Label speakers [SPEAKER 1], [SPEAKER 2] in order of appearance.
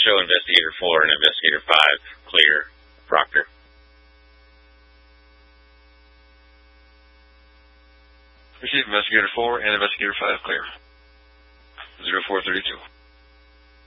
[SPEAKER 1] show Investigator 4 and Investigator 5 clear. Proctor.
[SPEAKER 2] Receive Investigator 4 and Investigator 5 clear. 0432.